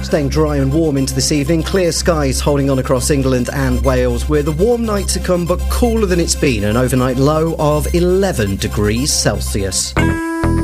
staying dry and warm into this evening. Clear skies holding on across England and Wales, with a warm night to come but cooler than it's been. An overnight low of 11 degrees Celsius.